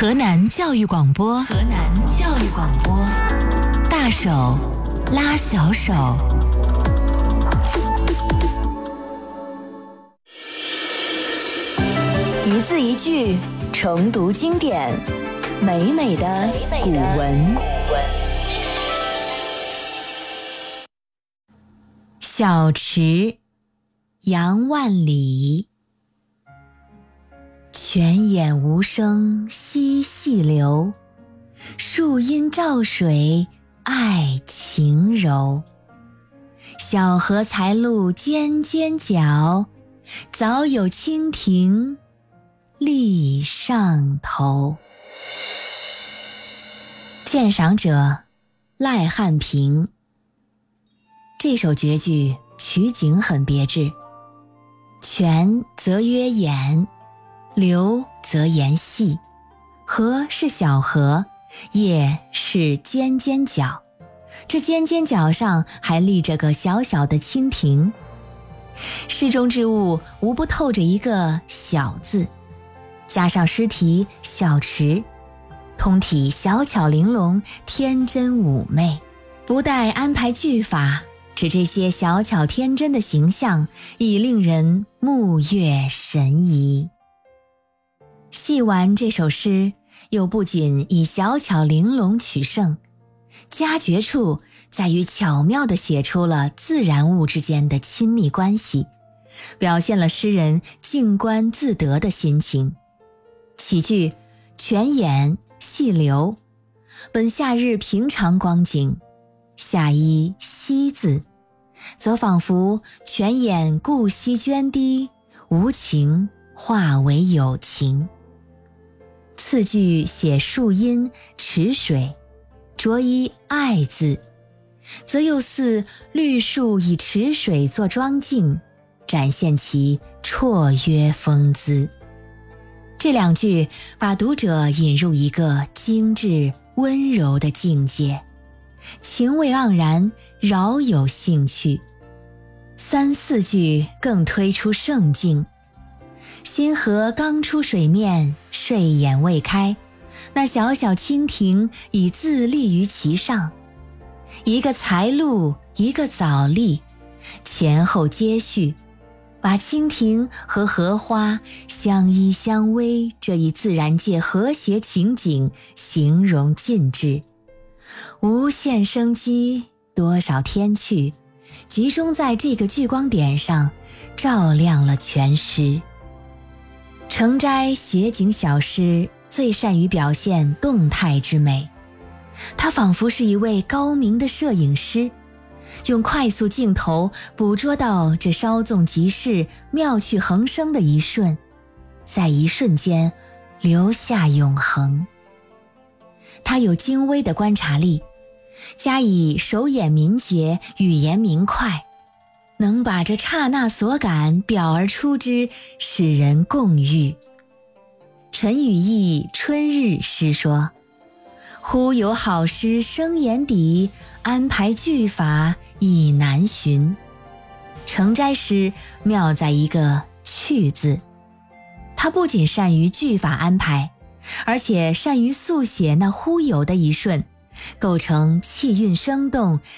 河南教育广播，大手拉小手。 一字一句重读经典，美美的古文。 小池，杨万里。泉眼无声惜细流，树阴照水爱晴柔。小荷才露尖尖角，早有蜻蜓立上头。鉴赏者赖汉平。这首绝句取景很别致，泉则曰眼，流则言细，荷是小荷，叶是尖尖角，这尖尖角上还立着个小小的蜻蜓。诗中之物无不透着一个小字，加上诗题小池，通体小巧玲珑，天真妩媚。不待安排句法，只这些小巧天真的形象已令人目悦神怡。细玩这首诗，又不仅以小巧玲珑取胜，佳绝处在于巧妙地写出了自然物之间的亲密关系，表现了诗人静观自得的心情。起句泉眼细流，本夏日平常光景，下一惜字，则仿佛泉眼顾惜涓滴，无情化为有情。次句写树阴池水，着一爱字，则又似绿树以池水作妆镜，展现其绰约风姿。这两句把读者引入一个精致温柔的境界，情味盎然，饶有兴趣。三四句更推出盛境，新荷刚出水面，睡眼未开，那小小蜻蜓已自立于其上，一个才露，一个早立，前后接续，把蜻蜓和荷花相依相偎这一自然界和谐情景形容尽致。无限生机，多少天趣，集中在这个聚光点上，照亮了全诗。程斋写景小诗最善于表现动态之美，他仿佛是一位高明的摄影师，用快速镜头捕捉到这稍纵即逝、妙趣横生的一瞬，在一瞬间留下永恒。他有精微的观察力，加以手眼敏捷，语言明快，能把这刹那所感表而出之，使人共喻。陈与义春日诗说，忽有好诗生眼底，安排句法已难寻。程斋诗妙在一个趣字，他不仅善于句法安排，而且善于速写那忽有的一瞬，构成气韵生动、